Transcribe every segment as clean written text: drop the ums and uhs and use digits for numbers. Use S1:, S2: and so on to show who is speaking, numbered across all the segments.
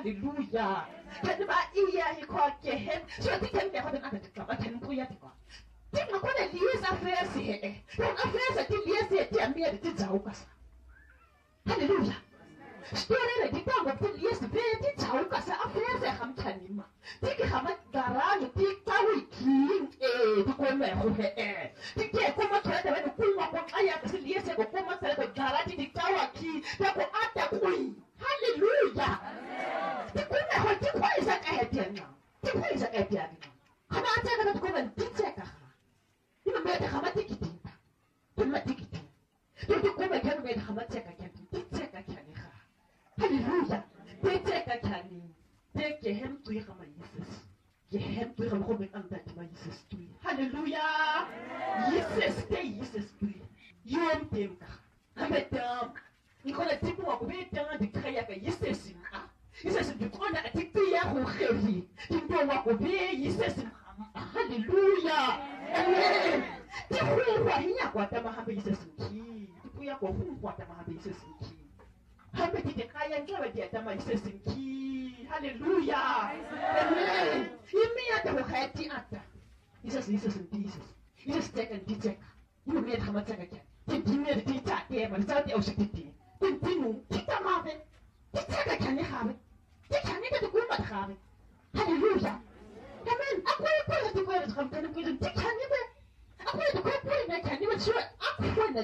S1: Halleluja. Kan det bare i korke hen. Så det kan jeg holde andet til at kan bruge det godt. Det må kun lige så flere sige. Den affære det lige siger det mere det taukas. Halleluja. Store de kommer til lige så det taukas affære ham kan nima. Det kan ham garage det tawi king det kommer det kan komme til at være kuma på aya til lige så kommer til at garage det tawa ki der på ata kui. Halleluja. Det kunne holde det kunne så kan det nå. Det kunne så kan det nå. Kan man tage det kunne det tage. Det med det har man ikke dit. Det med det dit. Det kunne man kan med det har man tage kan det tage kan det. Halleluja. Det tage kan det. Det kan hem til ham Jesus. Det hem til ham kommer andre til Jesus. Halleluja. Jesus det Jesus. Yom dem. Amen. Ni kona tipu wa kubeta di kaya ka Jesus. Jesus du kona atiku ya ko kheri. Tipu wa kubeta Jesus. Halleluja. Amen. Tipu wa hinya kwa tama hambe Jesus ki. Tipu ya ko hu kwa tama hambe Jesus ki. Hambe di kaya njawe di tama Jesus ki. Halleluja. Amen. Imi ya ta khati ata. Jesus Jesus take and take. You made hama take again. Tipu me di ta ke ma ta ti ausiti. Tipu kita mabe. Take kan ni habe. Take kan ni ta ku ma habe. Halleluja. Amen. Aku itu itu kau itu kan kau itu kan ni be. Aku itu kau pun nak kan ni macam aku nak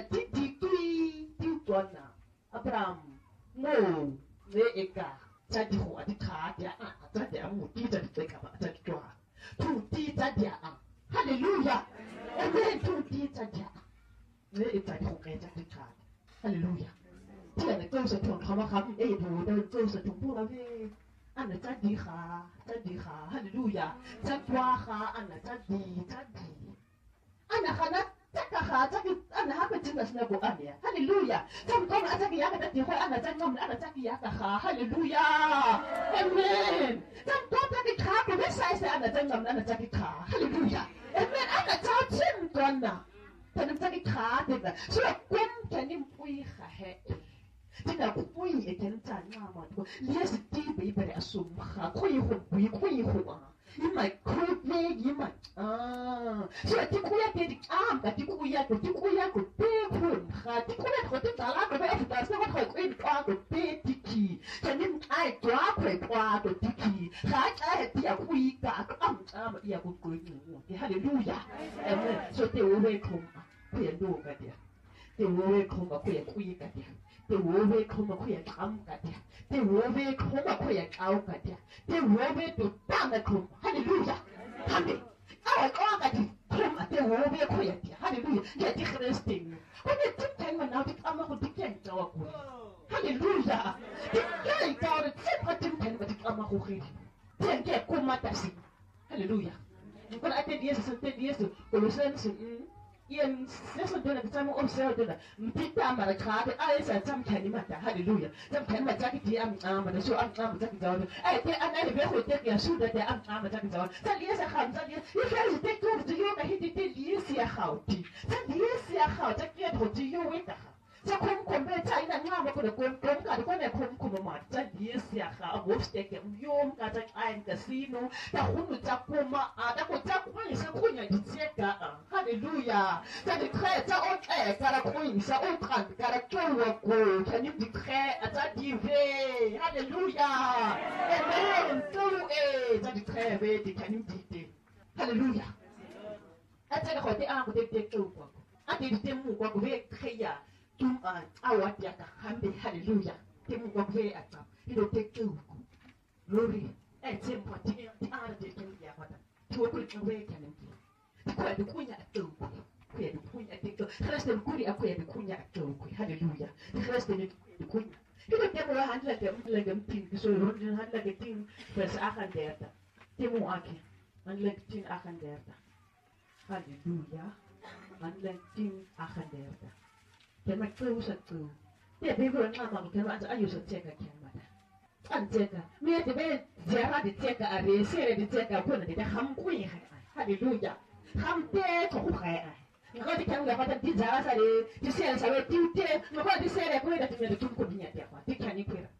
S1: di tuana. Abraham, no, ne eka. Jadi huwa di dia jadi amu jadi teka jadi doa. Tu jadi Halleluja. Amen. Tu jadi. Ne jadi huwa jadi Halleluja. Dia nak kau setuang kamu itu kau setuang pula be. Ana jadi Halleluja. Takwa ana jadi. Ana kana taka jadi ana hapa tena sinago ania. Halleluja. Kama ataki yaka tati kwa ana taki yaka Halleluja. Amen. Taki ka besa ana taki ka. Halleluja. Amen. Ana tautin donna. Taki ka tena. So kom kanim pui he. Tina kui etenta nama to yes tibe ibere asumha kui hu ima kume ima so tikuya te tikuya ko te kun ha tikuya ko te tala ko be futa sa ko ko ko te tiki kanim ai twa ko tiki ha ai ti akui ka ya ko Halleluja. Amen. So te uwe kuma ku ya do ka dia te uwe kuma ku ya kui ka dia te wowe kuma ku ya kam ka dia te wowe kuma ku ya kau ka dia te wowe to tanga kuma. Halleluja. Amen. Awa ka dia kuma te wowe ku ya dia. Halleluja. Ya di Christin ko ne tikken man na dik amma ko dikken tawa ku. Halleluja. Dikken tawa de tikken tikken dik amma ko khiri tikken kuma tasi. Halleluja. Ko ate Yesus Colossians Ian sasa dona kitamu observe dona mpita mara kade aisa tamkani mata. Halleluja. Tamkani mata kiti amana so amata kizawo te anani be ko te ya suda te amata kizawo taliesa khamza ye ifeli te ko to yo ka hiti te liesi ya khauti ta liesi ya khauta ke to to yo weta ta kom be ta ina ngama ko kom ka ko ne kom ma ta liesi ya kha obsteke yom ka ta ain kasino ta hunu ta koma ta ko ta ko ni sa kunya ditseka. Halleluja. Ta de tre ta on ta la kunya sa on trant ka la towa ko ta ni di tre ta dive. Halleluja. Amen. To ta di tre be di ta ni di. Halleluja. Ata ko te ko te ko ati di mu ko be kreya tum awat ya ka hambe. Halleluja. Te mu ko be ata ilo te ko glory tempo ti ara de ke ya kwata to ko ko be kanen ko da kunya to ko da kunya to Christ kuri akwai da kunya to ko. Halleluja. Christ ne kunya ilo te mo handla te mlengem tin so rundin handla ke tin vers 38 te mo ake handla tin 38. Halleluja. Handla tin 38 te ma ko sa to te be ko na ma ko ma ayo so te ka kemada anteka me te be jara de teka a resere de teka ko na de ham kui. Halleluja. Ham te ko khai ngo di kan ga pata di jara sa de di sel sa we ti te ngo di sere ko da ti me de tum ko di nya te ko ti kan ni kwera